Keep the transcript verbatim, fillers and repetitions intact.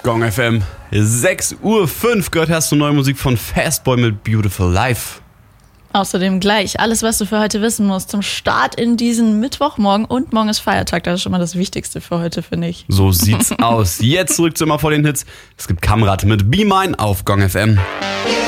Gong F M. sechs Uhr fünf gehört hast du neue Musik von Fastboy mit Beautiful Life. Außerdem gleich alles, was du für heute wissen musst zum Start in diesen Mittwochmorgen. Und morgen ist Feiertag, das ist schon mal das Wichtigste für heute, finde ich. So sieht's aus. Jetzt zurück zu immer vor den Hits. Es gibt Kamrat mit Be Mine auf Gong F M.